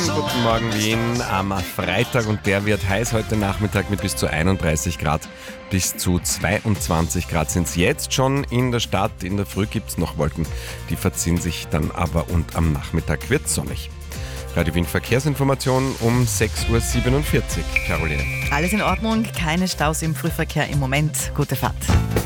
guten Morgen Wien am Freitag und der wird heiß heute Nachmittag mit bis zu 31 Grad. Bis zu 22 Grad sind es jetzt schon in der Stadt. In der Früh gibt es noch Wolken, die verziehen sich dann aber und am Nachmittag wird es sonnig. Radio Wien Verkehrsinformation um 6.47 Uhr. Caroline. Alles in Ordnung, keine Staus im Frühverkehr im Moment. Gute Fahrt.